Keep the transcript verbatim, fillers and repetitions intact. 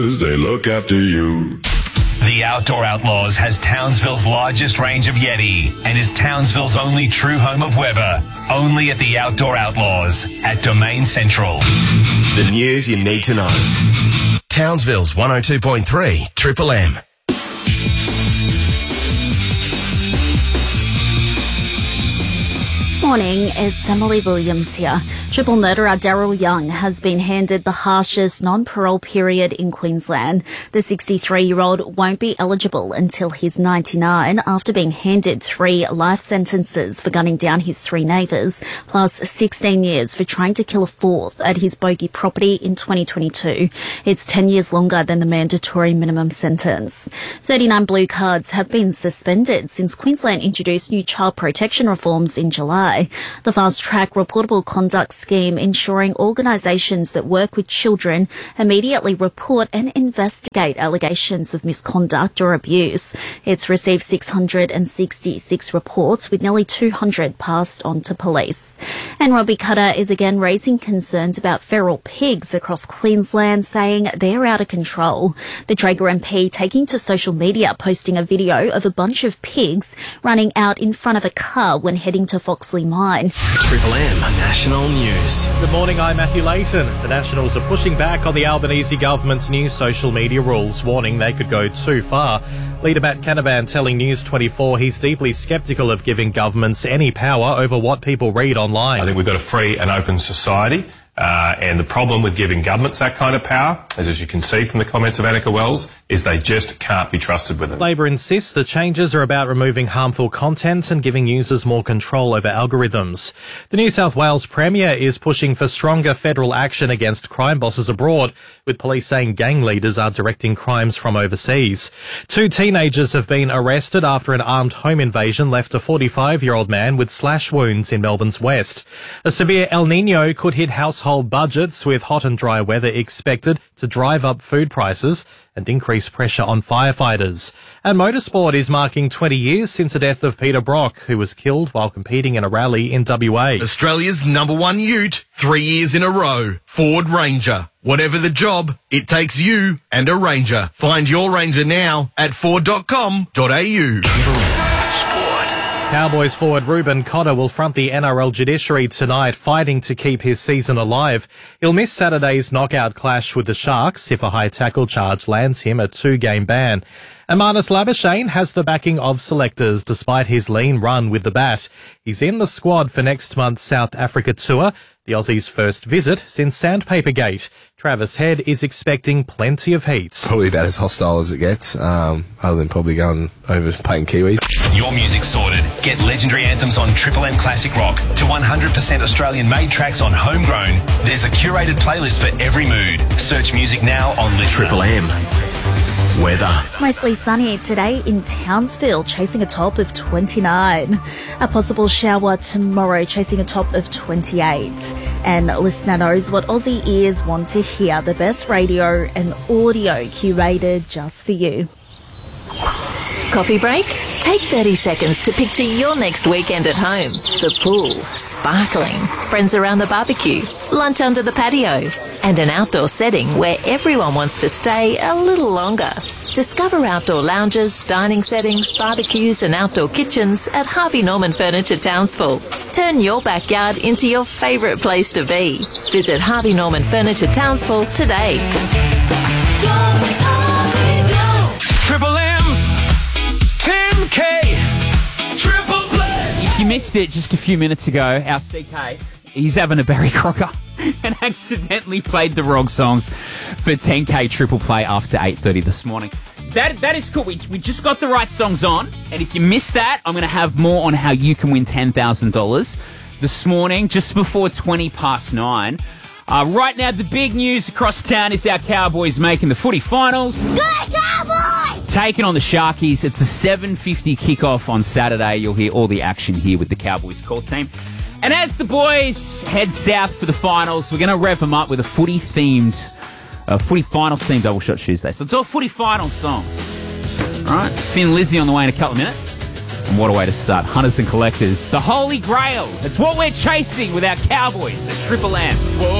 They look after you. The Outdoor Outlaws has Townsville's largest range of Yeti and is Townsville's only true home of Weber. Only at the Outdoor Outlaws at Domain Central. The news you need to know. Townsville's one oh two point three Triple M. Morning, it's Emily Williams here. Triple murderer Daryl Young has been handed the harshest non-parole period in Queensland. The sixty-three-year-old won't be eligible until he's ninety-nine after being handed three life sentences for gunning down his three neighbours, plus sixteen years for trying to kill a fourth at his bogey property in twenty twenty-two. It's ten years longer than the mandatory minimum sentence. thirty-nine blue cards have been suspended since Queensland introduced new child protection reforms in July. The fast-track reportable conduct scheme ensuring organisations that work with children immediately report and investigate allegations of misconduct or abuse. It's received six hundred sixty-six reports, with nearly two hundred passed on to police. And Robbie Cutter is again raising concerns about feral pigs across Queensland, saying they're out of control. The Traeger M P taking to social media, posting a video of a bunch of pigs running out in front of a car when heading to Foxley Mine. Triple M National News. Good morning, I'm Matthew Layton. The Nationals are pushing back on the Albanese government's new social media rules, warning they could go too far. Leader Matt Canavan telling News twenty-four he's deeply sceptical of giving governments any power over what people read online. I think we've got a free and open society. Uh, and the problem with giving governments that kind of power, as, as you can see from the comments of Annika Wells, is they just can't be trusted with it. Labor insists the changes are about removing harmful content and giving users more control over algorithms. The New South Wales Premier is pushing for stronger federal action against crime bosses abroad, with police saying gang leaders are directing crimes from overseas. Two teenagers have been arrested after an armed home invasion left a forty-five-year-old man with slash wounds in Melbourne's west. A severe El Niño could hit household budgets, with hot and dry weather expected to drive up food prices and increase pressure on firefighters. And motorsport is marking twenty years since the death of Peter Brock, who was killed while competing in a rally in W A. Australia's number one ute, three years in a row, Ford Ranger. Whatever the job, it takes you and a Ranger. Find your Ranger now at ford dot com dot a u. Cowboys forward Ruben Cotter will front the N R L judiciary tonight, fighting to keep his season alive. He'll miss Saturday's knockout clash with the Sharks if a high tackle charge lands him a two-game ban. And Marnus Labuschagne has the backing of selectors despite his lean run with the bat. He's in the squad for next month's South Africa tour, the Aussies' first visit since Sandpaper Gate. Travis Head is expecting plenty of heat. Probably about as hostile as it gets, um, other than probably going over paying Kiwis. Your music sorted. Get legendary anthems on Triple M Classic Rock to one hundred percent Australian-made tracks on Homegrown. There's a curated playlist for every mood. Search music now on Listen. Triple M. Weather. Mostly sunny today in Townsville, chasing a top of twenty-nine. A possible shower tomorrow, chasing a top of twenty-eight. And listener knows what Aussie ears want to hear. The best radio and audio curated just for you. Coffee break? Take thirty seconds to picture your next weekend at home. The pool, sparkling, friends around the barbecue, lunch under the patio, and an outdoor setting where everyone wants to stay a little longer. Discover outdoor lounges, dining settings, barbecues and outdoor kitchens at Harvey Norman Furniture Townsville. Turn your backyard into your favourite place to be. Visit Harvey Norman Furniture Townsville today. Triple M's ten K Triple Play. If you missed it just a few minutes ago, our C K, he's having a Barry Crocker and accidentally played the wrong songs for ten K Triple Play after eight thirty this morning. That That is cool. We, we just got the right songs on, and if you missed that, I'm going to have more on how you can win ten thousand dollars this morning, just before twenty past nine. Uh, right now, the big news across town is our Cowboys making the footy finals. Good Cowboys! Taking on the Sharkies. It's a seven fifty kickoff on Saturday. You'll hear all the action here with the Cowboys call team. And as the boys head south for the finals, we're going to rev them up with a footy-themed, uh, footy finals-themed Double Shot Tuesday. So it's all footy finals songs. All right, Thin Lizzy on the way in a couple of minutes. And what a way to start. Hunters and collectors. The Holy Grail. It's what we're chasing with our Cowboys at Triple M. Whoa.